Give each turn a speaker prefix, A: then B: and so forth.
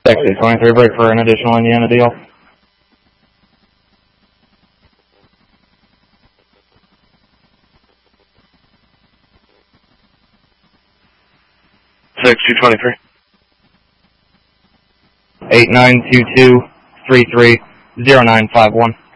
A: Taxi 23, break for an additional Indiana deal.
B: Taxi 23.
A: 8922330951.